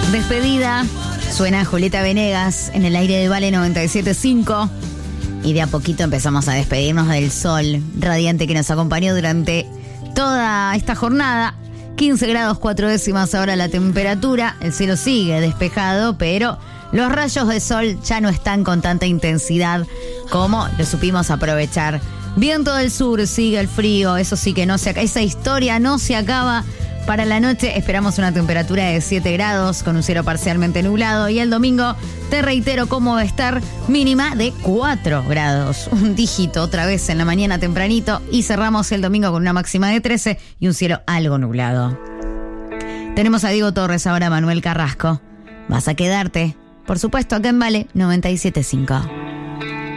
Despedida, suena Julieta Venegas en el aire de Vale 97.5 y de a poquito empezamos a despedirnos del sol radiante que nos acompañó durante toda esta jornada. 15 grados 4 décimas ahora la temperatura, el cielo sigue despejado, pero los rayos de sol ya no están con tanta intensidad como lo supimos aprovechar. Viento del sur, sigue el frío, eso sí que no se acaba, esa historia no se acaba. Para la noche esperamos una temperatura de 7 grados con un cielo parcialmente nublado y el domingo, te reitero cómo va a estar, mínima de 4 grados. Un dígito otra vez en la mañana tempranito y cerramos el domingo con una máxima de 13 y un cielo algo nublado. Tenemos a Diego Torres, ahora Manuel Carrasco. Vas a quedarte, por supuesto, acá en Vale 97.5.